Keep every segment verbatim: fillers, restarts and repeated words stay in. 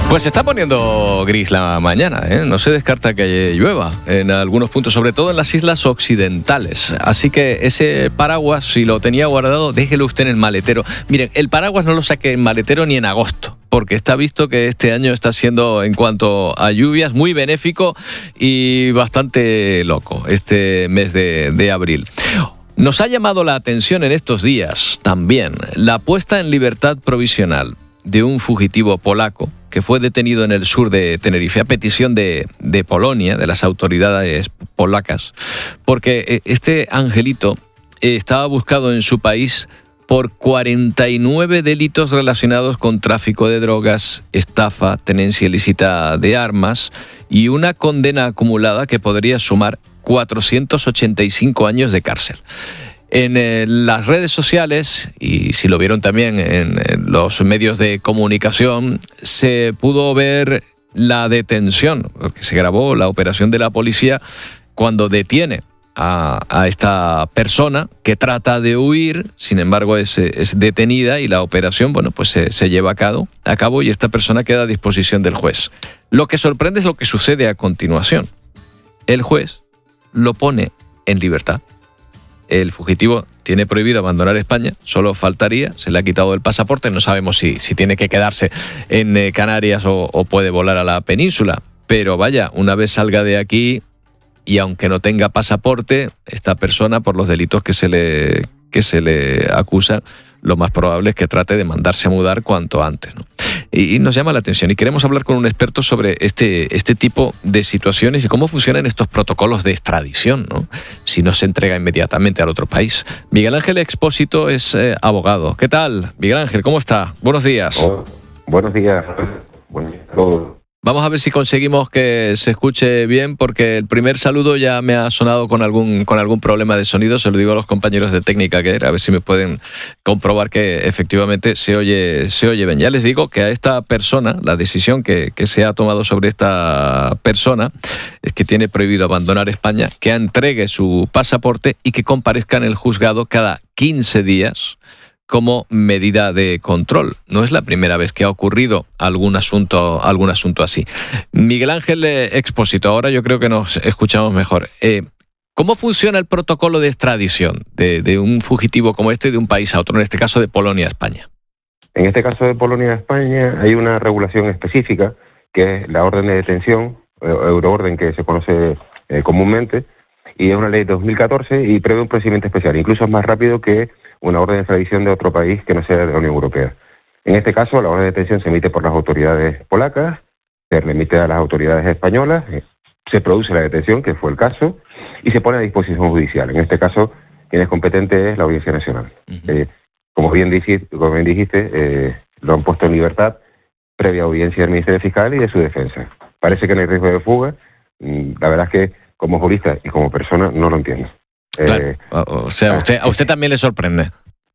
Pues se está poniendo gris la mañana, ¿eh? No se descarta que llueva en algunos puntos, sobre todo en las islas occidentales. Así que ese paraguas, si lo tenía guardado, déjelo usted en el maletero. Miren, el paraguas no lo saque en maletero ni en agosto, porque está visto que este año está siendo, en cuanto a lluvias, muy benéfico y bastante loco este mes de, de abril. Nos ha llamado la atención en estos días también la puesta en libertad provisional de un fugitivo polaco que fue detenido en el sur de Tenerife a petición de, de Polonia, de las autoridades polacas, porque este angelito estaba buscado en su país por cuarenta y nueve delitos relacionados con tráfico de drogas, estafa, tenencia ilícita de armas y una condena acumulada que podría sumar cuatrocientos ochenta y cinco años de cárcel. En eh, las redes sociales, y si lo vieron también en, en los medios de comunicación, se pudo ver la detención, porque se grabó la operación de la policía cuando detiene a, a esta persona que trata de huir, sin embargo es, es detenida y la operación, bueno, pues se, se lleva a cabo, a cabo y esta persona queda a disposición del juez. Lo que sorprende es lo que sucede a continuación. El juez lo pone en libertad. El fugitivo tiene prohibido abandonar España, solo faltaría, se le ha quitado el pasaporte, no sabemos si, si tiene que quedarse en eh, Canarias o, o puede volar a la península, pero vaya, una vez salga de aquí y aunque no tenga pasaporte, esta persona por los delitos que se le, que se le acusa, lo más probable es que trate de mandarse a mudar cuanto antes, ¿no? Y, y nos llama la atención y queremos hablar con un experto sobre este, este tipo de situaciones y cómo funcionan estos protocolos de extradición, ¿no? Si no se entrega inmediatamente al otro país. Miguel Ángel Expósito es eh, abogado. ¿Qué tal, Miguel Ángel? ¿Cómo está? Buenos días. Oh, buenos días. Buenos días a todos. Vamos a ver si conseguimos que se escuche bien, porque el primer saludo ya me ha sonado con algún con algún problema de sonido. Se lo digo a los compañeros de técnica que era, a ver si me pueden comprobar que efectivamente se oye se oye bien. Ya les digo que a esta persona, la decisión que, que se ha tomado sobre esta persona es que tiene prohibido abandonar España, que entregue su pasaporte y que comparezca en el juzgado cada quince días como medida de control. No es la primera vez que ha ocurrido algún asunto, algún asunto así. Miguel Ángel eh, Expósito, ahora yo creo que nos escuchamos mejor. Eh, ¿Cómo funciona el protocolo de extradición de, de un fugitivo como este de un país a otro, en este caso de Polonia a España? En este caso de Polonia a España hay una regulación específica que es la orden de detención, eh, euroorden que se conoce eh, comúnmente, y es una ley de dos mil catorce y prevé un procedimiento especial. Incluso es más rápido que una orden de extradición de otro país que no sea de la Unión Europea. En este caso, la orden de detención se emite por las autoridades polacas, se remite a las autoridades españolas, se produce la detención, que fue el caso, y se pone a disposición judicial. En este caso, quien es competente es la Audiencia Nacional. Uh-huh. Eh, como bien dijiste, como bien dijiste eh, lo han puesto en libertad previa audiencia del Ministerio Fiscal y de su defensa. Parece que no hay riesgo de fuga. La verdad es que como jurista y como persona no lo entiendo. Claro. Eh, o sea, a usted, a usted también le sorprende.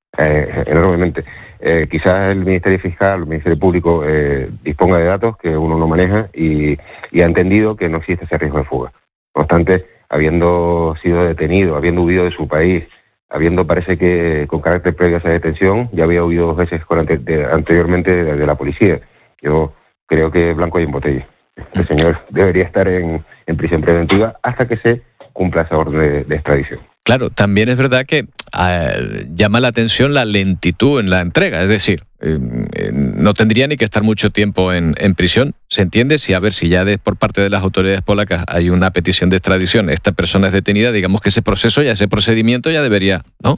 Eh, enormemente. Eh, quizás el Ministerio Fiscal, el Ministerio Público eh, disponga de datos que uno no maneja y, y ha entendido que no existe ese riesgo de fuga. No obstante, habiendo sido detenido, habiendo huido de su país, habiendo, parece que con carácter previo a esa detención, ya había huido dos veces con ante, de, anteriormente de, de la policía. Yo creo que blanco hay en botella. El señor debería estar en, en prisión preventiva hasta que se cumpla esa orden de, de extradición. Claro, también es verdad que eh, llama la atención la lentitud en la entrega, es decir, eh, eh, no tendría ni que estar mucho tiempo en, en prisión, ¿se entiende? Si a ver si ya de, por parte de las autoridades polacas hay una petición de extradición, esta persona es detenida, digamos que ese proceso ya, ese procedimiento ya debería, ¿no?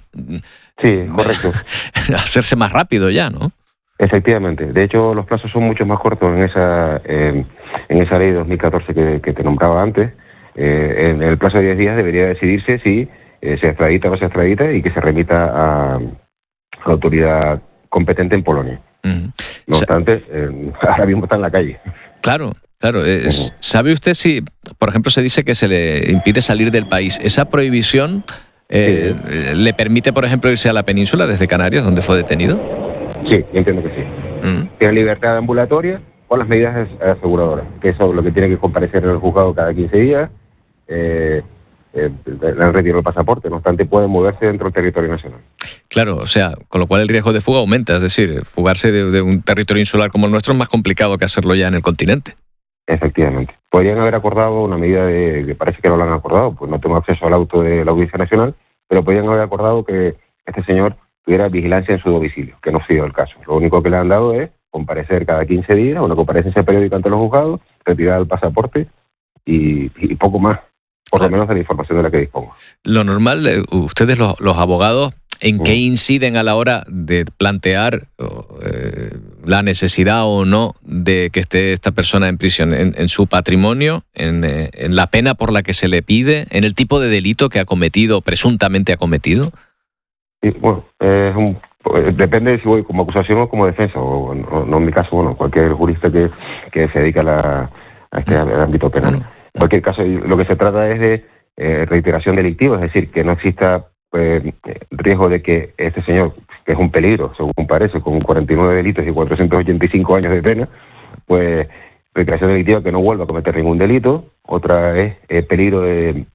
Sí, correcto. Hacerse más rápido ya, ¿no? Efectivamente. De hecho, los plazos son mucho más cortos en esa eh, en esa ley de dos mil catorce que, que te nombraba antes. Eh, en el plazo de diez días debería decidirse si eh, se extradita o no se extradita y que se remita a, a la autoridad competente en Polonia. Uh-huh. No obstante, eh, ahora mismo está en la calle. Claro, claro. Es, uh-huh. ¿Sabe usted si, por ejemplo, se dice que se le impide salir del país? ¿Esa prohibición eh, sí. le permite, por ejemplo, irse a la península desde Canarias, donde fue detenido? Sí, entiendo que sí. Uh-huh. Tiene libertad ambulatoria con las medidas aseguradoras, que eso es lo que tiene que comparecer en el juzgado cada quince días. Eh, eh, le han retirado el pasaporte, no obstante pueden moverse dentro del territorio nacional. Claro, o sea, con lo cual el riesgo de fuga aumenta, es decir, fugarse de, de un territorio insular como el nuestro es más complicado que hacerlo ya en el continente. Efectivamente. Podrían haber acordado una medida de, que parece que no lo han acordado, pues no tengo acceso al auto de la Audiencia Nacional, pero podrían haber acordado que este señor tuviera vigilancia en su domicilio, que no ha sido el caso. Lo único que le han dado es comparecer cada quince días, una comparecencia periódica ante los juzgados, retirar el pasaporte y, y poco más, por claro. lo menos de la información de la que dispongo. Lo normal, eh, ustedes los, los abogados, ¿en qué inciden a la hora de plantear eh, la necesidad o no de que esté esta persona en prisión? ¿En, en su patrimonio? En, eh, ¿En la pena por la que se le pide? ¿En el tipo de delito que ha cometido, presuntamente ha cometido? Sí, bueno, es un, depende de si voy como acusación o como defensa, o no, no en mi caso, bueno, cualquier jurista que, que se dedica a, la, a este ámbito penal. En cualquier caso, lo que se trata es de eh, reiteración delictiva, es decir, que no exista Eh, riesgo de que este señor, que es un peligro, según parece, con cuarenta y nueve delitos y cuatrocientos ochenta y cinco años de pena, pues reiteración delictiva que no vuelva a cometer ningún delito. Otra es eh, peligro de,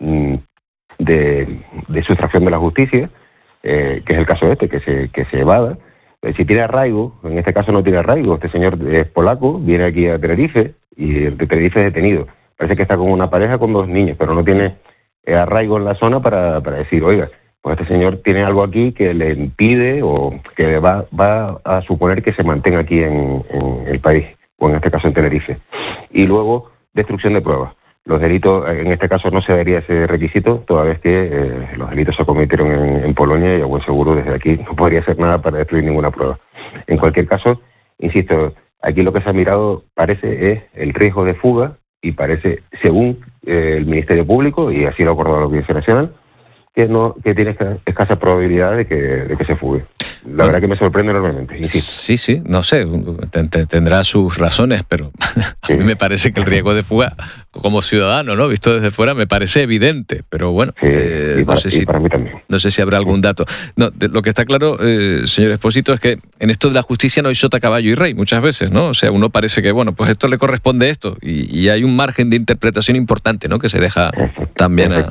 de, de sustracción de la justicia, eh, que es el caso este, que se, que se evada. Eh, si tiene arraigo, en este caso no tiene arraigo, este señor es polaco, viene aquí a Tenerife y de Tenerife es detenido. Parece que está con una pareja con dos niños, pero no tiene eh, arraigo en la zona para, para decir, oiga, pues este señor tiene algo aquí que le impide o que va, va a suponer que se mantenga aquí en, en el país, o en este caso en Tenerife. Y luego, destrucción de pruebas. Los delitos, en este caso no se daría ese requisito, toda vez que eh, los delitos se cometieron en, en Polonia y a buen seguro desde aquí no podría hacer nada para destruir ninguna prueba. En cualquier caso, insisto, aquí lo que se ha mirado parece es el riesgo de fuga y parece, según eh, el Ministerio Público, y así lo ha acordado la Audiencia Nacional, que no que tiene escasa probabilidad de que, de que se fugue. La bueno, verdad que me sorprende enormemente, insisto. Sí, sí, no sé, tendrá sus razones, pero a sí. mí me parece que el riesgo de fuga, como ciudadano, ¿no? Visto desde fuera, me parece evidente, pero bueno, sí, eh, y para, no sé si, y para mí también. No sé si habrá algún dato. No, de, lo que está claro, eh, señor Expósito, es que en esto de la justicia no hay sota, caballo y rey, muchas veces, ¿no? O sea, uno parece que, bueno, pues esto le corresponde esto, y, y hay un margen de interpretación importante, ¿no? Que se deja Efect- también a,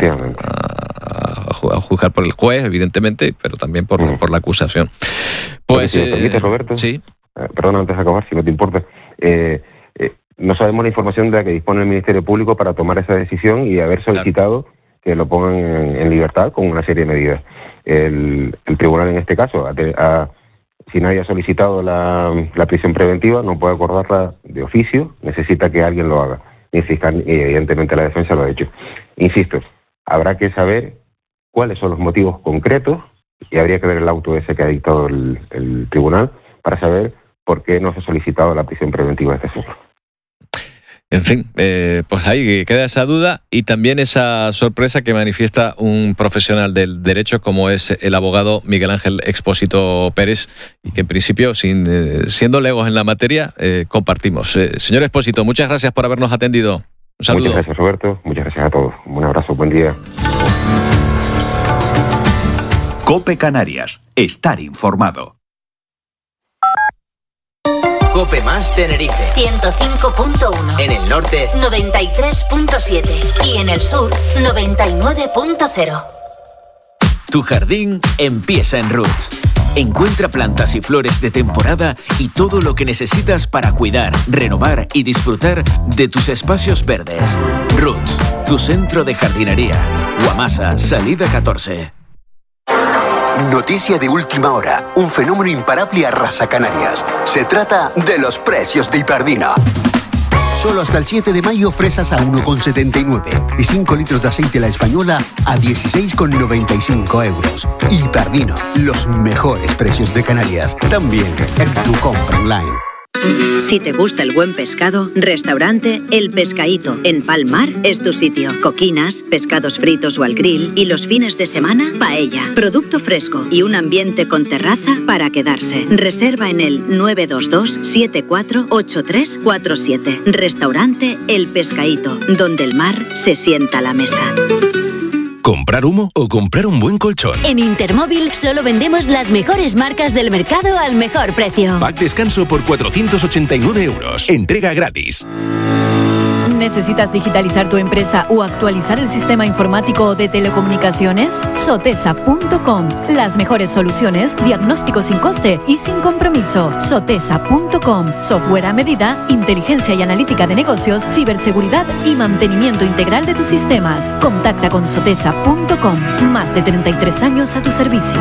a, a juzgar por el juez, evidentemente, pero también por, mm. por la acusación. Pues, si me permite, Roberto, sí. eh, perdón, antes de acabar, si no te importa, eh, eh, no sabemos la información de la que dispone el Ministerio Público para tomar esa decisión y haber solicitado claro. que lo pongan en, en libertad con una serie de medidas. El, el tribunal en este caso, a, a, si nadie ha solicitado la, la prisión preventiva, no puede acordarla de oficio, necesita que alguien lo haga. Y el fiscal, y evidentemente la defensa lo ha hecho. Insisto, habrá que saber cuáles son los motivos concretos y habría que ver el auto ese que ha dictado el, el tribunal para saber por qué no se ha solicitado la prisión preventiva de este señor. En fin, eh, pues ahí queda esa duda y también esa sorpresa que manifiesta un profesional del derecho como es el abogado Miguel Ángel Expósito Pérez y que en principio, sin eh, siendo legos en la materia, eh, compartimos. Eh, señor Expósito, muchas gracias por habernos atendido. Un saludo. Muchas gracias, Roberto. Muchas gracias a todos. Un abrazo. Buen día. COPE Canarias. Estar informado. COPE más Tenerife. ciento cinco punto uno. En el norte. noventa y tres punto siete. Y en el sur. noventa y nueve punto cero. Tu jardín empieza en Roots. Encuentra plantas y flores de temporada y todo lo que necesitas para cuidar, renovar y disfrutar de tus espacios verdes. Roots, tu centro de jardinería. Guamasa, salida catorce. Noticia de última hora. Un fenómeno imparable arrasa Canarias. Se trata de los precios de Hiperdino. Solo hasta el siete de mayo fresas a uno con setenta y nueve y cinco litros de aceite La Española a dieciséis con noventa y cinco euros. Hiperdino, los mejores precios de Canarias, también en tu compra online. Si te gusta el buen pescado, restaurante El Pescaíto en Palmar es tu sitio. Coquinas, pescados fritos o al grill y los fines de semana, paella, producto fresco y un ambiente con terraza para quedarse. Reserva en el nueve dos dos siete cuatro ocho tres cuatro siete. Restaurante El Pescaíto, donde el mar se sienta a la mesa. ¿Comprar humo o comprar un buen colchón? En Intermóvil solo vendemos las mejores marcas del mercado al mejor precio. Pack descanso por cuatrocientos ochenta y nueve euros. Entrega gratis. ¿Necesitas digitalizar tu empresa o actualizar el sistema informático de telecomunicaciones? Sotesa punto com. Las mejores soluciones, diagnóstico sin coste y sin compromiso. Sotesa punto com. Software a medida, inteligencia y analítica de negocios, ciberseguridad y mantenimiento integral de tus sistemas. Contacta con Sotesa punto com. Más de treinta y tres años a tu servicio.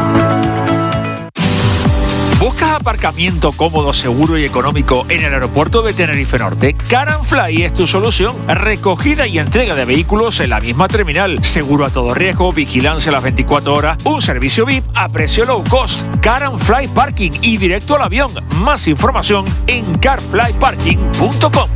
¿Buscas aparcamiento cómodo, seguro y económico en el aeropuerto de Tenerife Norte? Car and Fly es tu solución. Recogida y entrega de vehículos en la misma terminal. Seguro a todo riesgo, vigilancia a las veinticuatro horas, un servicio V I P a precio low cost. Car and Fly Parking y directo al avión. Más información en car fly parking punto com.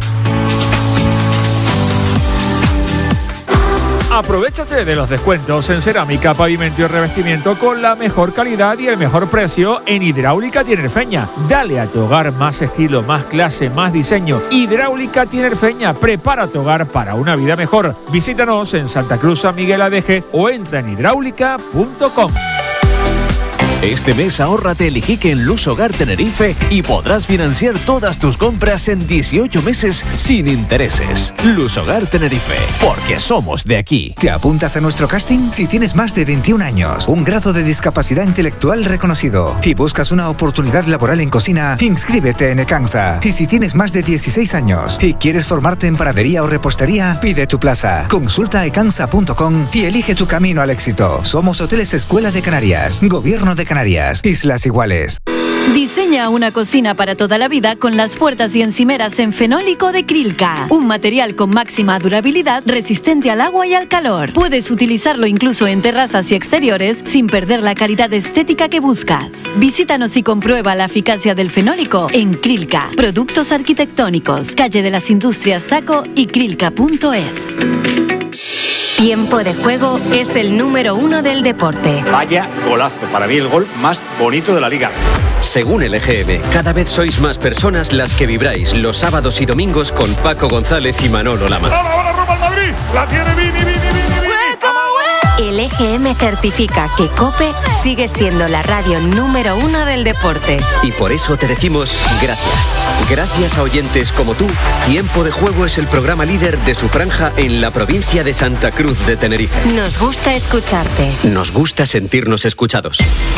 Aprovechate de los descuentos en cerámica, pavimento y revestimiento con la mejor calidad y el mejor precio en Hidráulica Tinerfeña. Dale a tu hogar más estilo, más clase, más diseño. Hidráulica Tinerfeña, prepara tu hogar para una vida mejor. Visítanos en Santa Cruz, San Miguel Adeje o entra en hidráulica punto com. Este mes ahórrate el Iquique en Luz Hogar Tenerife y podrás financiar todas tus compras en dieciocho meses sin intereses. Luz Hogar Tenerife, porque somos de aquí. ¿Te apuntas a nuestro casting? Si tienes más de veintiún años, un grado de discapacidad intelectual reconocido y buscas una oportunidad laboral en cocina, inscríbete en Ecansa. Y si tienes más de dieciséis años y quieres formarte en panadería o repostería, pide tu plaza. Consulta ecansa punto com y elige tu camino al éxito. Somos Hoteles Escuela de Canarias, Gobierno de Canarias, Islas Iguales. Diseña una cocina para toda la vida con las puertas y encimeras en fenólico de Krilka. Un material con máxima durabilidad, resistente al agua y al calor. Puedes utilizarlo incluso en terrazas y exteriores sin perder la calidad estética que buscas. Visítanos y comprueba la eficacia del fenólico en Krilka. Productos arquitectónicos, calle de las Industrias Taco y krilka punto es. Tiempo de Juego es el número uno del deporte. Vaya golazo, para mí el gol más bonito de la liga. Según el E G M, cada vez sois más personas las que vibráis los sábados y domingos con Paco González y Manolo Lama. ¡Ahora, ahora, Roma al Madrid! ¡La tiene Vini, Vini, Vini, Vini! El E G M certifica que COPE sigue siendo la radio número uno del deporte. Y por eso te decimos gracias. Gracias a oyentes como tú, Tiempo de Juego es el programa líder de su franja en la provincia de Santa Cruz de Tenerife. Nos gusta escucharte. Nos gusta sentirnos escuchados.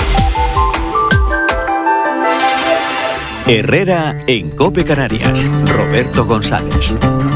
Herrera en COPE Canarias. Roberto González.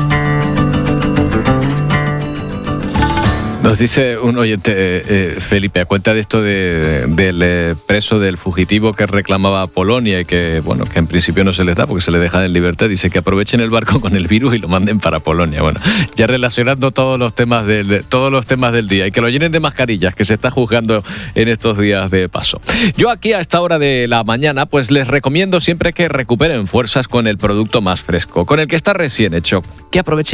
Nos dice un oyente, eh, eh, Felipe, a cuenta de esto de, del eh, preso, del fugitivo que reclamaba a Polonia y que, bueno, que en principio no se les da porque se les deja en libertad, dice que aprovechen el barco con el virus y lo manden para Polonia. Bueno, ya relacionando todos los temas del, todos los temas del día y que lo llenen de mascarillas, que se está juzgando en estos días de paso. Yo aquí a esta hora de la mañana, pues les recomiendo siempre que recuperen fuerzas con el producto más fresco, con el que está recién hecho, que aprovechen